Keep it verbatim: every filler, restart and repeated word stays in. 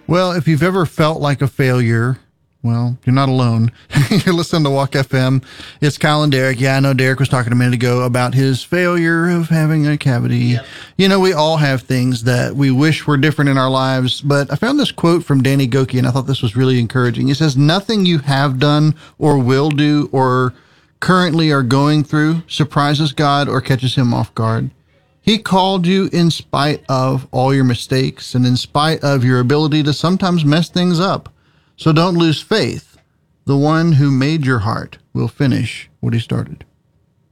Well, if you've ever felt like a failure, well, you're not alone. You're listening to Walk F M. It's Kyle and Derek. Yeah, I know Derek was talking a minute ago about his failure of having a cavity. Yep. You know, we all have things that we wish were different in our lives, but I found this quote from Danny Gokey, and I thought this was really encouraging. He says, "Nothing you have done or will do or currently are going through surprises God or catches him off guard. He called you in spite of all your mistakes and in spite of your ability to sometimes mess things up. So don't lose faith. The one who made your heart will finish what he started."